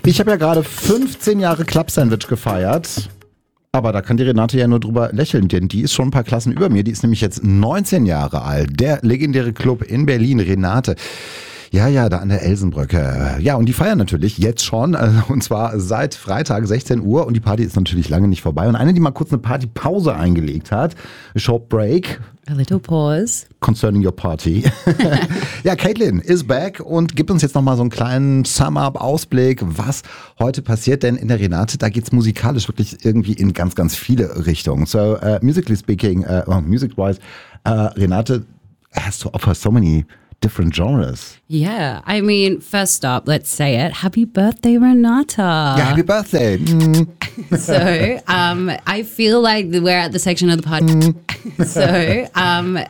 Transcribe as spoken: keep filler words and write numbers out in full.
Ich habe ja gerade fünfzehn Jahre Club Sandwich gefeiert. Aber da kann die Renate ja nur drüber lächeln, denn die ist schon ein paar Klassen über mir. Die ist nämlich jetzt neunzehn Jahre alt. Der legendäre Club in Berlin, Renate. Ja, ja, da an der Elsenbrücke. Ja, und die feiern natürlich jetzt schon, und zwar seit Freitag sechzehn Uhr. Und die Party ist natürlich lange nicht vorbei. Und eine, die mal kurz eine Partypause eingelegt hat, a short break. A little pause. Concerning your party. Ja, Caitlin is back und gibt uns jetzt nochmal so einen kleinen Sum-Up-Ausblick, was heute passiert. Denn in der Renate, da geht's musikalisch wirklich irgendwie in ganz, ganz viele Richtungen. So, uh, musically speaking, uh, well, music-wise, uh, Renate has to offer so many different genres. Yeah, I mean, first up, let's say it. Happy birthday, Renata. Yeah, happy birthday. Mm. So, um, I feel like we're at the section of the party. So, um,